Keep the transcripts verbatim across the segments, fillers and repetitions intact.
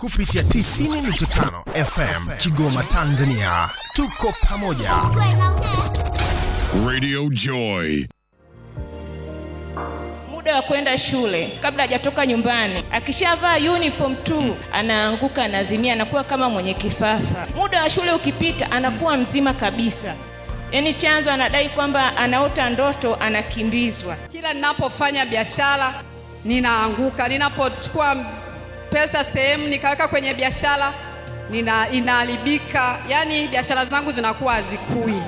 kupitia tisini nukta tano F M Kigoma, Tanzania. Tuko pamoja. Radio Joy. Muda wa kwenda shule, kabla hajatoka nyumbani, akishavaa uniform tu anaanguka, anazimia, anakuwa kama mwenye kifafa. Muda wa shule ukipita anakuwa mzima kabisa. Yaani chanzo anadai kwamba anaota ndoto, anakimbizwa. Kila ninapofanya biashara ninaanguka, ninapochukua pesa sehemu nikaweka kwenye biashara nina inaharibika, yani biashara zangu zinakuwa hazikui.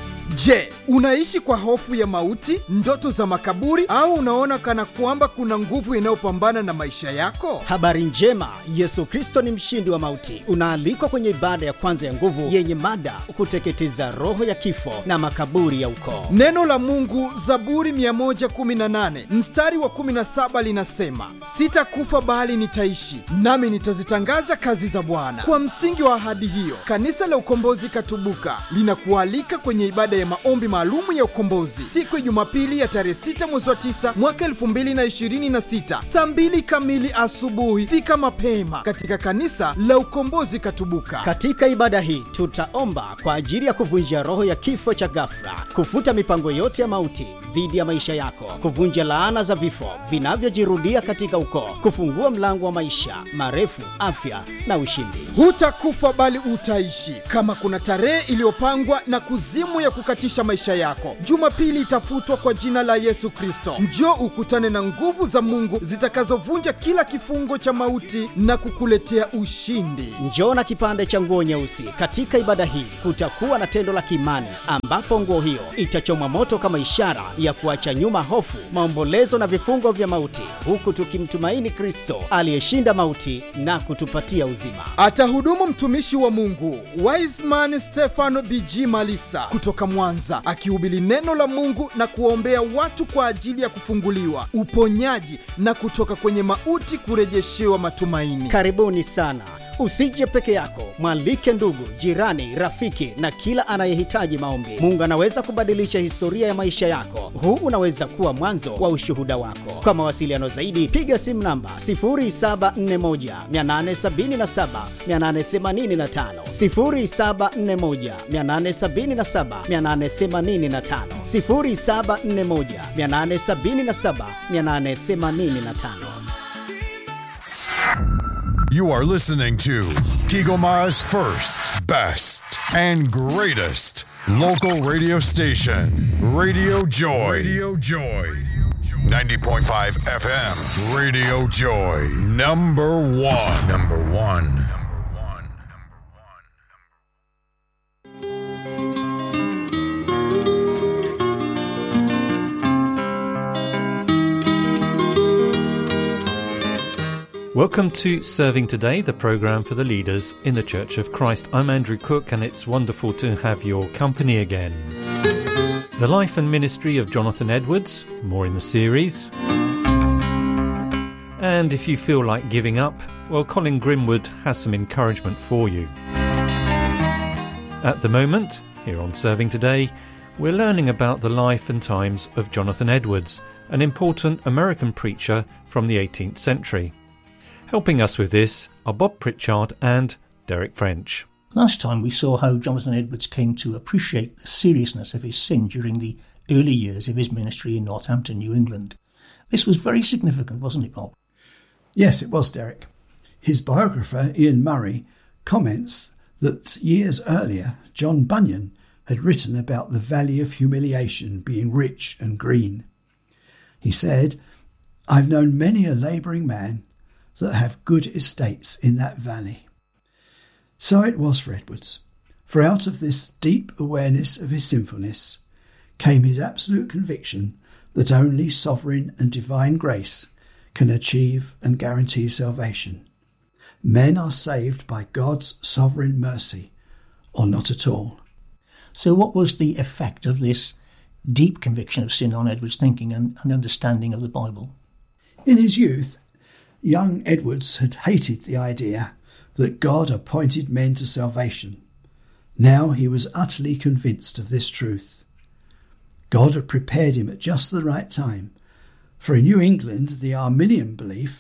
Je, unaishi kwa hofu ya mauti, ndoto za makaburi, au unaona kana kwamba kuna nguvu inayopambana na maisha yako? Habari njema, Yesu Kristo ni mshindi wa mauti. Unaalikwa kwenye ibada ya kwanza ya nguvu yenye mada kuteketeza roho ya kifo na makaburi ya ukoo. Neno la Mungu, Zaburi mia moja kumi na nane mstari wa kumi na saba linasema, sitakufa bali nitaishi, nami nitazitangaza kazi za Bwana. Kwa msingi wa ahadi hiyo, Kanisa la Ukombozi Katubuka linakualika kwenye ibada ya maombi maalumu ya ukombozi siku ya Jumapili ya tarehe sita mwezi wa tisa mwaka elfu mbili na ishirini na sita saa mbili kamili asubuhi. Fika mapema katika Kanisa la Ukombozi Katubuka. Katika ibada hii tutaomba kwa ajili ya kuvunja roho ya kifo cha ghafla, kufuta mipango yote ya mauti dhidi ya maisha yako, kuvunja laana za vifo vinavyojirudia katika ukoo, kufungua mlango wa maisha marefu, afya na ushindi. Hutakufa bali utaishi. Kama kuna tarehe iliyopangwa na kuzimu ya kukatisha maisha yako, Jumapili itafutwa kwa jina la Yesu Kristo. Njoo ukutane na nguvu za Mungu zitakazovunja kila kifungo cha mauti na kukuletea ushindi. Njoo na kipande cha nguo nyeusi. Katika ibada hii kutakuwa na tendo la kiimani ambapo nguo hiyo itachomwa moto kama ishara ya kuacha nyuma hofu, maombolezo na vifungo vya mauti, huku tukimtumaini Kristo aliyeshinda mauti na kutupatia uzima. Atahudumu mtumishi wa Mungu Wiseman Stefano B G Malisa kutoka Mwanza, akihubiri neno la Mungu na kuombea watu kwa ajili ya kufunguliwa, uponyaji na kutoka kwenye mauti kurejeshewa matumaini. Karibuni sana. Usije peke yako, mwalike ndugu, jirani, rafiki na kila anayehitaji maombi. Mungu anaweza kubadilisha historia ya maisha yako. Huu unaweza kuwa mwanzo wa ushuhuda wako. Kwa mawasiliano zaidi, piga simu namba sifuri saba nne moja, nane saba saba, nane themanini na tano, sifuri saba nne moja, nane saba saba, nane themanini na tano, sifuri saba nne moja, nane saba saba, nane themanini na tano. You are listening to Kigoma's first, best, and greatest local radio station, Radio Joy. Radio Joy. ninety point five F M. Radio Joy. Number one. Number one. Welcome to Serving Today, the programme for the leaders in the Church of Christ. I'm Andrew Cook, and it's wonderful to have your company again. The life and ministry of Jonathan Edwards, more in the series. And if you feel like giving up, well, Colin Grimwood has some encouragement for you. At the moment, here on Serving Today, we're learning about the life and times of Jonathan Edwards, an important American preacher from the eighteenth century. Helping us with this are Bob Pritchard and Derek French. Last time we saw how Jonathan Edwards came to appreciate the seriousness of his sin during the early years of his ministry in Northampton, New England. This was very significant, wasn't it, Bob? Yes, it was, Derek. His biographer, Ian Murray, comments that years earlier, John Bunyan had written about the valley of humiliation being rich and green. He said, "I've known many a labouring man that have good estates in that valley." So it was for Edwards, for out of this deep awareness of his sinfulness came his absolute conviction that only sovereign and divine grace can achieve and guarantee salvation. Men are saved by God's sovereign mercy, or not at all. So what was the effect of this deep conviction of sin on Edwards' thinking and, and understanding of the Bible? In his youth, young Edwards had hated the idea that God appointed men to salvation. Now he was utterly convinced of this truth. God had prepared him at just the right time, for in New England the Arminian belief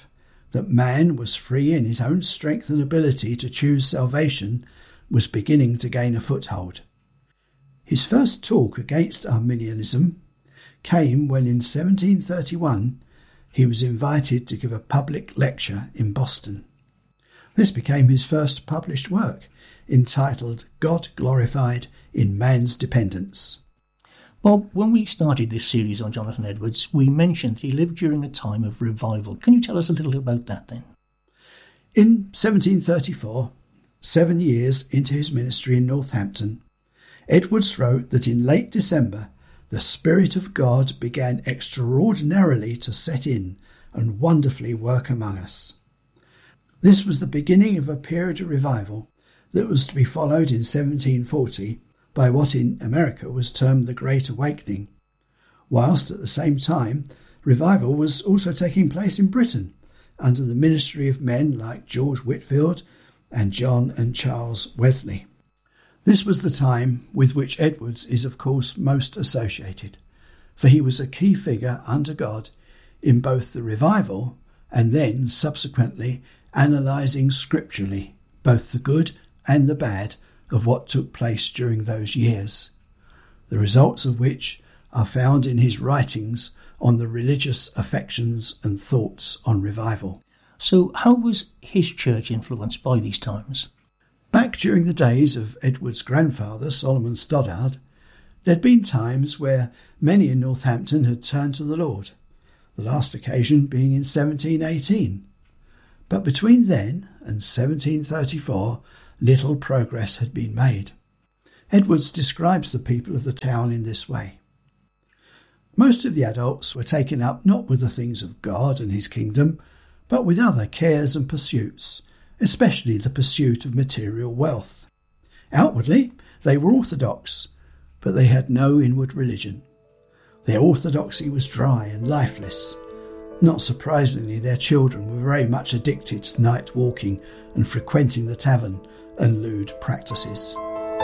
that man was free in his own strength and ability to choose salvation was beginning to gain a foothold. His first talk against Arminianism came when in seventeen thirty-one he was invited to give a public lecture in Boston. This became his first published work, entitled God Glorified in Man's Dependence. Bob, when we started this series on Jonathan Edwards, we mentioned that he lived during a time of revival. Can you tell us a little about that then? In seventeen thirty-four, seven years into his ministry in Northampton, Edwards wrote that in late December the Spirit of God began extraordinarily to set in and wonderfully work among us. This was the beginning of a period of revival that was to be followed in seventeen forty by what in America was termed the Great Awakening, whilst at the same time revival was also taking place in Britain under the ministry of men like George Whitefield and John and Charles Wesley. This was the time with which Edwards is of course most associated, for he was a key figure under God in both the revival and then subsequently analysing scripturally both the good and the bad of what took place during those years, the results of which are found in his writings on the religious affections and thoughts on revival. So how was his church influenced by these times? Back during the days of Edward's grandfather, Solomon Stoddard, there had been times where many in Northampton had turned to the Lord, the last occasion being in seventeen eighteen. But between then and seventeen thirty-four, little progress had been made. Edwards describes the people of the town in this way. Most of the adults were taken up not with the things of God and his kingdom, but with other cares and pursuits, especially the pursuit of material wealth. Outwardly, they were orthodox, but they had no inward religion. Their orthodoxy was dry and lifeless. Not surprisingly, their children were very much addicted to night walking and frequenting the tavern and lewd practices.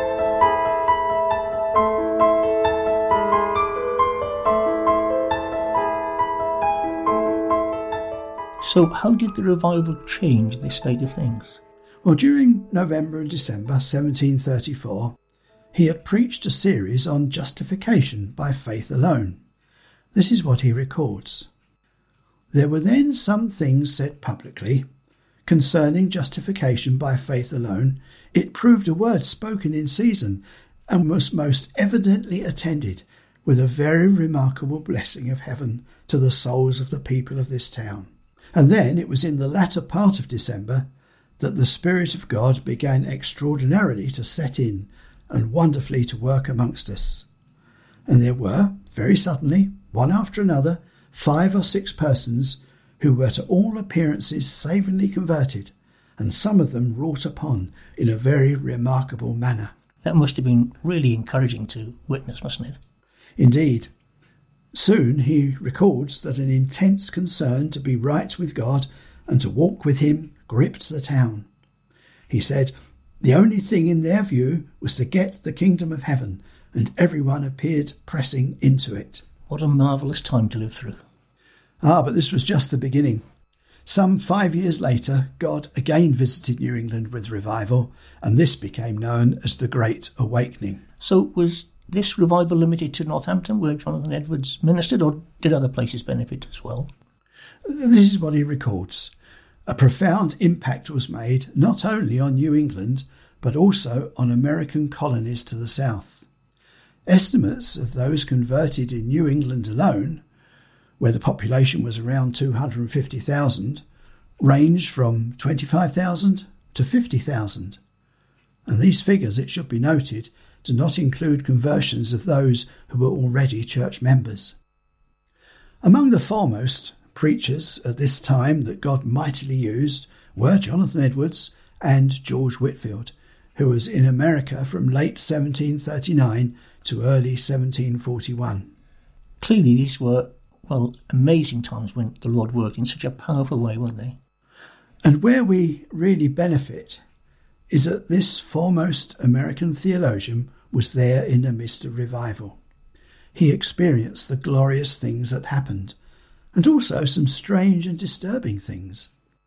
So how did the revival change this state of things? Well, during November and December seventeen thirty-four, he had preached a series on justification by faith alone. This is what he records. There were then some things said publicly concerning justification by faith alone. It proved a word spoken in season and was most evidently attended with a very remarkable blessing of heaven to the souls of the people of this town. And then it was in the latter part of December that the Spirit of God began extraordinarily to set in and wonderfully to work amongst us. And there were, very suddenly, one after another, five or six persons who were to all appearances savingly converted, and some of them wrought upon in a very remarkable manner. That must have been really encouraging to witness, mustn't it? Indeed. Soon he records that an intense concern to be right with God and to walk with him gripped the town. He said the only thing in their view was to get the kingdom of heaven, and everyone appeared pressing into it. What a marvellous time to live through. Ah, but this was just the beginning. Some five years later, God again visited New England with revival, and this became known as the Great Awakening. So was this revival limited to Northampton, where Jonathan Edwards ministered, or did other places benefit as well? This is what he records. A profound impact was made not only on New England, but also on American colonies to the south. Estimates of those converted in New England alone, where the population was around two hundred fifty thousand, ranged from twenty-five thousand to fifty thousand. And these figures, it should be noted, do not include conversions of those who were already church members. Among the foremost preachers at this time that God mightily used were Jonathan Edwards and George Whitefield, who was in America from late seventeen thirty-nine to early seventeen forty-one. Clearly these were, well, amazing times when the Lord worked in such a powerful way, weren't they? And where we really benefit is that this foremost American theologian was there in the midst of revival. He experienced the glorious things that happened, and also some strange and disturbing things.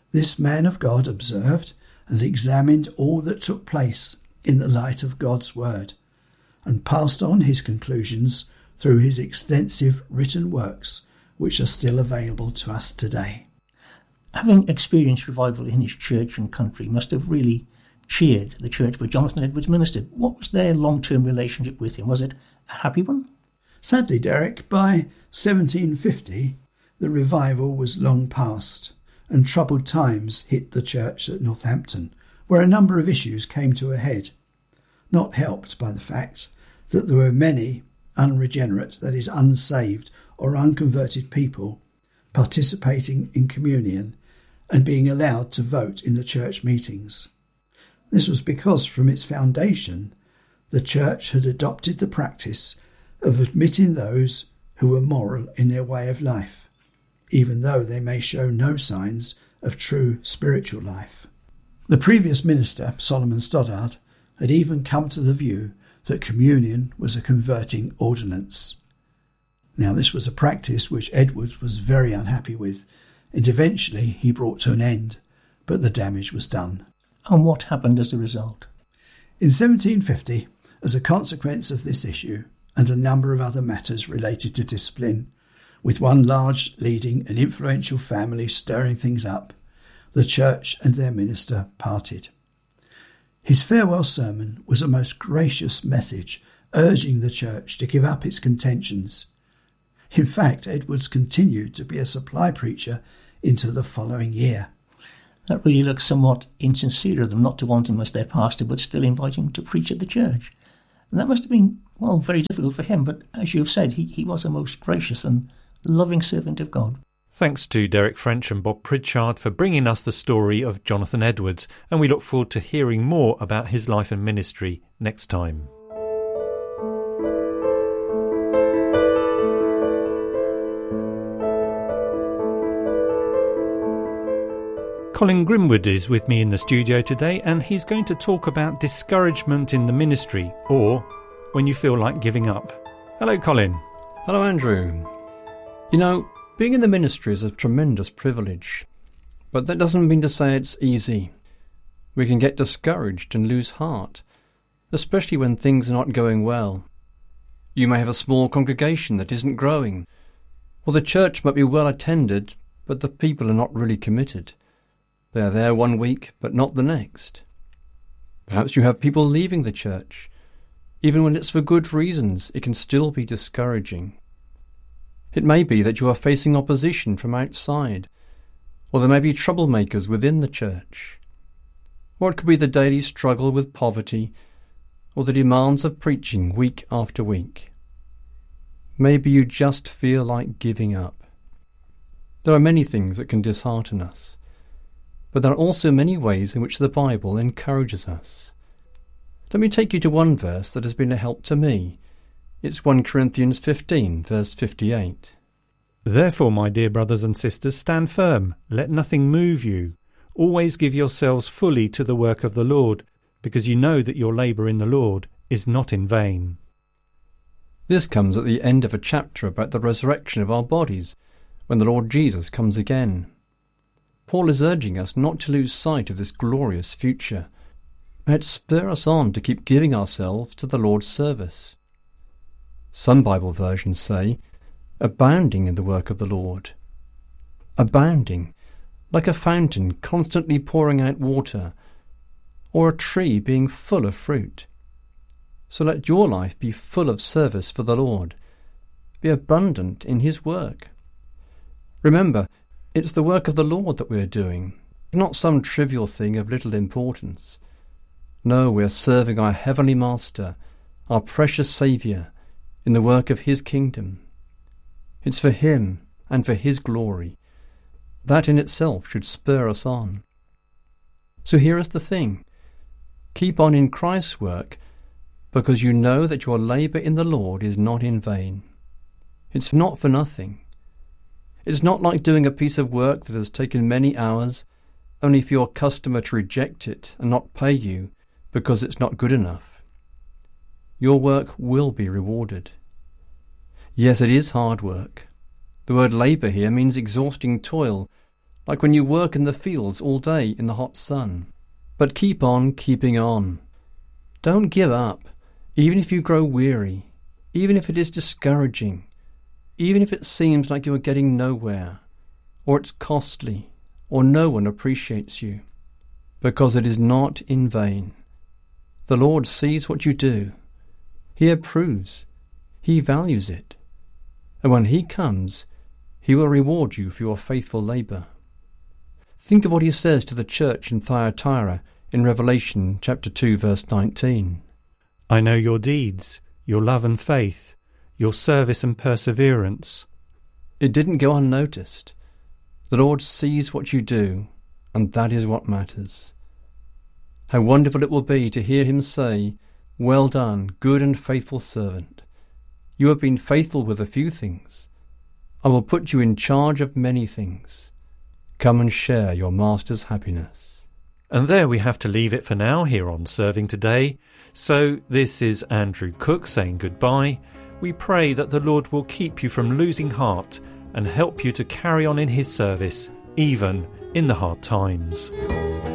This man of God observed and examined all that took place in the light of God's word, and passed on his conclusions through his extensive written works, which are still available to us today. Having experienced revival in his church and country must have really cheered the church where Jonathan Edwards ministered. What was their long-term relationship with him? Was it a happy one? Sadly, Derek, by seventeen fifty, the revival was long past, and troubled times hit the church at Northampton, where a number of issues came to a head, not helped by the fact that there were many unregenerate, that is, unsaved or unconverted people participating in communion and being allowed to vote in the church meetings. This was because from its foundation, the church had adopted the practice of admitting those who were moral in their way of life, even though they may show no signs of true spiritual life. The previous minister, Solomon Stoddard, had even come to the view that communion was a converting ordinance. Now, this was a practice which Edwards was very unhappy with, and eventually he brought to an end, but the damage was done. And what happened as a result? In seventeen fifty, as a consequence of this issue and a number of other matters related to discipline, with one large, leading and influential family stirring things up, the church and their minister parted. His farewell sermon was a most gracious message urging the church to give up its contentions. In fact, Edwards continued to be a supply preacher into the following year. That really looks somewhat insincere of them not to want him as their pastor, but still invite him to preach at the church. And that must have been, well, very difficult for him, but as you have said, he, he was a most gracious and loving servant of God. Thanks to Derek French and Bob Pritchard for bringing us the story of Jonathan Edwards, and we look forward to hearing more about his life and ministry next time. Colin Grimwood is with me in the studio today, and he's going to talk about discouragement in the ministry, or when you feel like giving up. Hello, Colin. Hello, Andrew. You know, being in the ministry is a tremendous privilege, but that doesn't mean to say it's easy. We can get discouraged and lose heart, especially when things are not going well. You may have a small congregation that isn't growing, or the church might be well attended, but the people are not really committed. They are there one week, but not the next. Perhaps you have people leaving the church. Even when it's for good reasons, it can still be discouraging. It may be that you are facing opposition from outside, or there may be troublemakers within the church. Or it could be the daily struggle with poverty, or the demands of preaching week after week. Maybe you just feel like giving up. There are many things that can dishearten us, but there are also many ways in which the Bible encourages us. Let me take you to one verse that has been a help to me. It's First Corinthians fifteen, verse fifty-eight. Therefore, my dear brothers and sisters, stand firm, let nothing move you. Always give yourselves fully to the work of the Lord, because you know that your labour in the Lord is not in vain. This comes at the end of a chapter about the resurrection of our bodies, when the Lord Jesus comes again. Paul is urging us not to lose sight of this glorious future. It spur us on to keep giving ourselves to the Lord's service. Some Bible versions say, abounding in the work of the Lord. Abounding, like a fountain constantly pouring out water, or a tree being full of fruit. So let your life be full of service for the Lord. Be abundant in his work. Remember, it's the work of the Lord that we are doing, not some trivial thing of little importance. No, we are serving our Heavenly Master, our precious Saviour, in the work of his kingdom. It's for him and for his glory. That in itself should spur us on. So here is the thing. Keep on in Christ's work, because you know that your labour in the Lord is not in vain. It's not for nothing. It's not like doing a piece of work that has taken many hours, only for your customer to reject it and not pay you because it's not good enough. Your work will be rewarded. Yes, it is hard work. The word labour here means exhausting toil, like when you work in the fields all day in the hot sun. But keep on keeping on. Don't give up, even if you grow weary, even if it is discouraging, even if it seems like you are getting nowhere, or it's costly, or no one appreciates you, because it is not in vain. The Lord sees what you do. He approves. He values it. And when He comes, He will reward you for your faithful labour. Think of what He says to the church in Thyatira in Revelation chapter two, verse nineteen. I know your deeds, your love and faith, your service and perseverance. It didn't go unnoticed. The Lord sees what you do, and that is what matters. How wonderful it will be to hear Him say, "Well done, good and faithful servant. You have been faithful with a few things. I will put you in charge of many things. Come and share your Master's happiness." And there we have to leave it for now here on Serving Today. So this is Andrew Cook saying goodbye. We pray that the Lord will keep you from losing heart and help you to carry on in His service, even in the hard times.